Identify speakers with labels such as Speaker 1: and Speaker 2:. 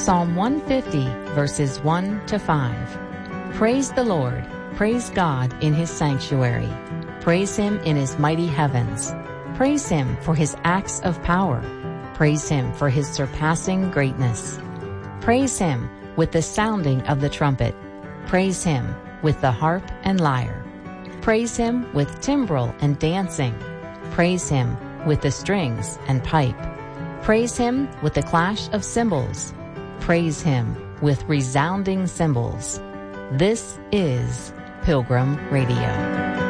Speaker 1: Psalm 150, verses 1 to 5. Praise the Lord. Praise God in his sanctuary. Praise him in his mighty heavens. Praise him for his acts of power. Praise him for his surpassing greatness. Praise him with the sounding of the trumpet. Praise him with the harp and lyre. Praise him with timbrel and dancing. Praise him with the strings and pipe. Praise him with the clash of cymbals. Praise him with resounding cymbals. This is Pilgrim Radio.